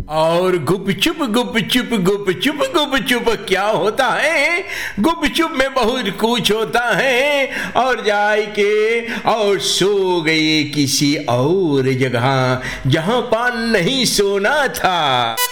और गुपचुप गुपचुप गुपचुप गुपचुप क्या होता है? गुपचुप में बहुत कुछ होता है। और जाए के और सो गए किसी और जगह जहां पान नहीं सोना था।